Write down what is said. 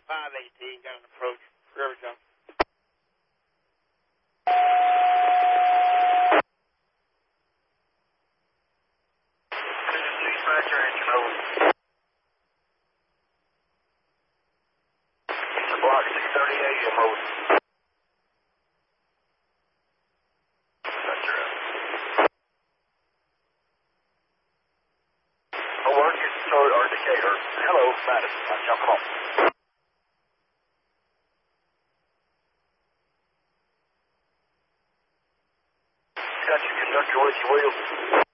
518, got an approach. River Junction. Dispatcher, engine over. Block 638, I'm over. Dispatcher out. Alert, your towed or indicator. Hello, Madison, I'm jumping off. Got your conductor with you, Will.